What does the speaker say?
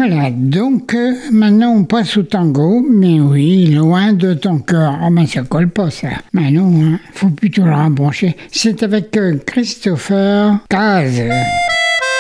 Voilà, donc maintenant on passe au tango, mais oui, loin de ton cœur. Oh mais ça colle pas ça. Mais non, hein, faut plutôt le rembrancher. C'est avec Christopher Caz.